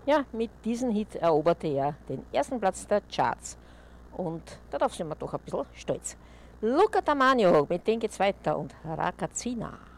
Ja, mit diesem Hit eroberte er den ersten Platz der Charts. Und darauf sind wir doch ein bisschen stolz. Luca Tamagno, mit dem geht's weiter und Rakatsina.